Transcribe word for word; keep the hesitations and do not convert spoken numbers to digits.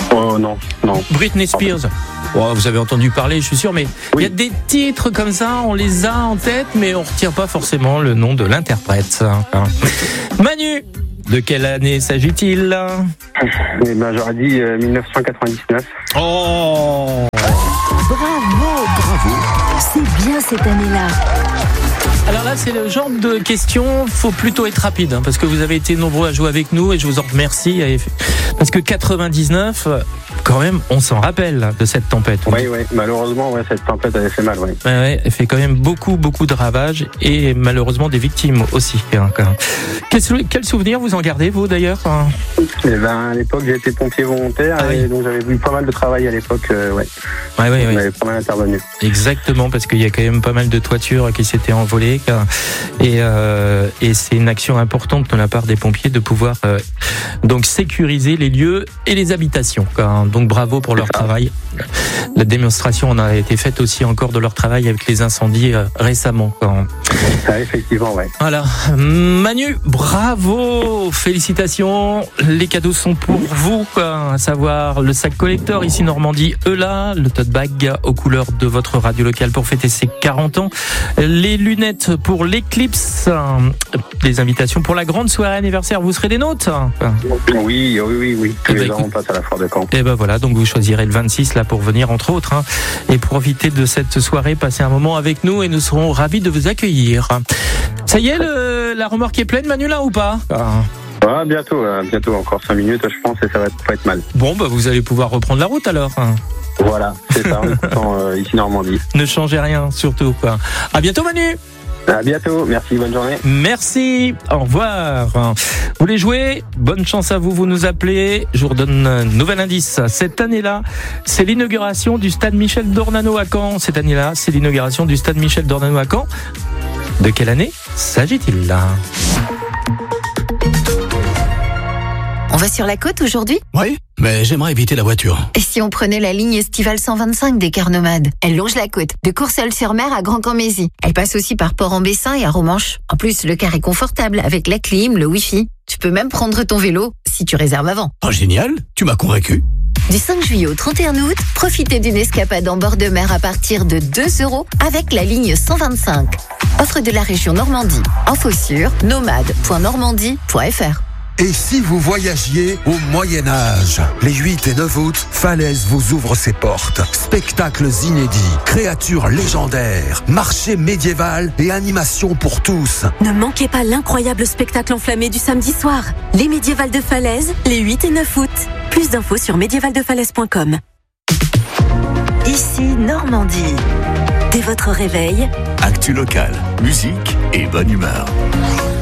Oh non, non. Britney Spears. Oh, vous avez entendu parler, je suis sûr, mais il oui. y a des titres comme ça, on les a en tête, mais on ne retient pas forcément le nom de l'interprète. Manu, de quelle année s'agit-il? Eh ben, j'aurais dit euh, dix-neuf cent quatre-vingt-dix-neuf. Oh, bravo, bravo. C'est bien cette année-là. Alors là, c'est le genre de question, faut plutôt être rapide, hein, parce que vous avez été nombreux à jouer avec nous et je vous en remercie. Parce que quatre-vingt-dix-neuf, quand même, on s'en rappelle de cette tempête. Oui, oui, malheureusement, ouais, cette tempête avait fait mal. Ouais. Ouais, ouais, elle fait quand même beaucoup, beaucoup de ravages et malheureusement des victimes aussi. Hein, quel, quel souvenir vous en gardez, vous d'ailleurs? Eh ben, à l'époque, j'ai été pompier volontaire ah, et oui. donc j'avais vu pas mal de travail à l'époque. Euh, ouais. Ouais, ouais, on ouais. avait pas mal intervenu. Exactement, parce qu'il y a quand même pas mal de toitures qui s'étaient envolées. Et, euh, et c'est une action importante de la part des pompiers de pouvoir euh, donc sécuriser les lieux et les habitations. Quoi. Donc bravo pour leur travail. La démonstration en a été faite aussi encore de leur travail avec les incendies euh, récemment. Quoi. Ah, effectivement, ouais. Voilà. Manu, bravo, félicitations. Les cadeaux sont pour vous, quoi. À savoir le sac collector ici Normandie, Eula, le tote bag aux couleurs de votre radio locale pour fêter ses quarante ans, les lunettes pour l'Eclipse, les invitations pour la grande soirée anniversaire. Vous serez des nôtres? Oui, oui, oui, oui. Tous les ans, on passe à la foire de Caen. Et ben voilà, donc vous choisirez le vingt-six là pour venir entre autres hein, et profiter de cette soirée, passer un moment avec nous et nous serons ravis de vous accueillir. Ça y est, le, la remorque est pleine, Manu, là ou pas? Ah. Ah, bientôt, euh, bientôt, encore cinq minutes, je pense, et ça va pas être mal. Bon, bah vous allez pouvoir reprendre la route alors. Voilà, c'est ça, en écoutant euh, ici Normandie. Ne changez rien, surtout quoi. À bientôt, Manu. À bientôt, merci, bonne journée. Merci, au revoir. Vous voulez jouer? Bonne chance à vous, vous nous appelez. Je vous redonne un nouvel indice. Cette année-là, c'est l'inauguration du stade Michel Dornano à Caen. Cette année-là, c'est l'inauguration du stade Michel Dornano à Caen. De quelle année s'agit-il là? On va sur la côte aujourd'hui? Oui, mais j'aimerais éviter la voiture. Et si on prenait la ligne estivale cent vingt-cinq des Cars Nomades? Elle longe la côte, de Courseulles-sur-Mer à Grand-Camp-Mézy. Elle passe aussi par Port-en-Bessin et à Romanche. En plus, le car est confortable avec la clim, le wifi. Tu peux même prendre ton vélo si tu réserves avant. Oh génial, tu m'as convaincu. Du cinq juillet au trente et un août, profitez d'une escapade en bord de mer à partir de deux euros avec la ligne cent vingt-cinq. Offre de la région Normandie. Info sur nomade point normandie point f r. Et si vous voyagiez au Moyen-Âge? Les huit et neuf août, Falaise vous ouvre ses portes. Spectacles inédits, créatures légendaires, marché médiéval et animations pour tous. Ne manquez pas l'incroyable spectacle enflammé du samedi soir. Les médiévales de Falaise, les huit et neuf août. Plus d'infos sur médiéval de falaise point com. Ici Normandie. Dès votre réveil, actu local, musique et bonne humeur.